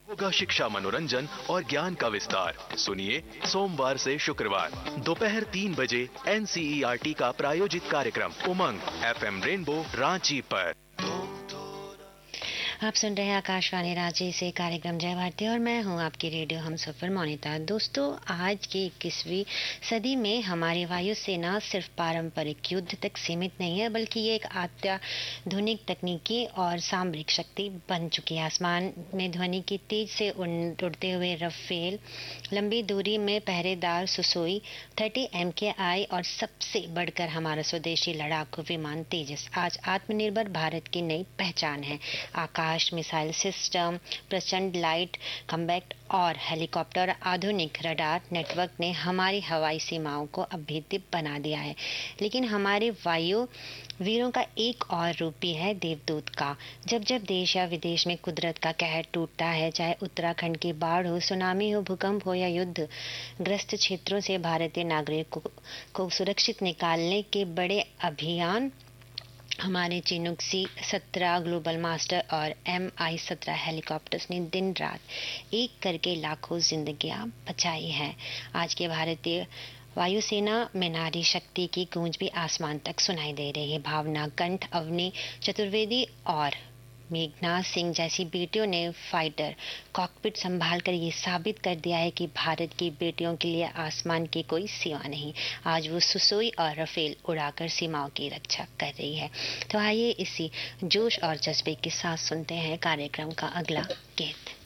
होगा शिक्षा, मनोरंजन और ज्ञान का विस्तार। सुनिए सोमवार से शुक्रवार दोपहर 3 बजे NCERT का प्रायोजित कार्यक्रम उमंग FM रेनबो रांची पर। आप सुन रहे हैं आकाशवाणी रांची से कार्यक्रम जय भारती और मैं हूं आपकी रेडियो हमसफर मोनिता। दोस्तों, आज की 21वीं सदी में हमारी वायुसेना सिर्फ पारंपरिक युद्ध तक सीमित नहीं है, बल्कि ये एक अत्याधुनिक तकनीकी और सामरिक शक्ति बन चुकी है। आसमान में ध्वनि की तेज से उड़ते हुए रफेल, लंबी दूरी में पहरेदार सुसोई 30 MKI और सबसे बढ़कर हमारा स्वदेशी लड़ाकू विमान तेजस आज आत्मनिर्भर भारत की नई पहचान है। आकाश मिसाइल सिस्टम, प्रचंड लाइट कॉम्बैट और हेलीकॉप्टर, आधुनिक रडार नेटवर्क ने हमारी हवाई सीमाओं को अभेद्य बना दिया है। लेकिन हमारे वायु वीरों का एक और रूप भी है देवदूत का। जब जब देश या विदेश में कुदरत का कहर टूटता है, चाहे उत्तराखंड की बाढ़ हो, सुनामी हो, भूकंप हो या युद्ध ग्रस्त क्षेत्रों से भारतीय नागरिकों को सुरक्षित निकालने के बड़े अभियान हमारे चिनूक C-17 ग्लोबल मास्टर और MI-17 हेलीकॉप्टर्स ने दिन रात एक करके लाखों जिंदगियां बचाई हैं। आज के भारतीय वायुसेना में नारी शक्ति की गूंज भी आसमान तक सुनाई दे रही है। भावना कंठ, अवनी चतुर्वेदी और मेघनाथ सिंह जैसी बेटियों ने फाइटर कॉकपिट संभालकर ये साबित कर दिया है कि भारत की बेटियों के लिए आसमान की कोई सीमा नहीं। आज वो सुसोई और रफेल उड़ाकर सीमाओं की रक्षा कर रही है। तो आइए इसी जोश और जज्बे के साथ सुनते हैं कार्यक्रम का अगला गीत।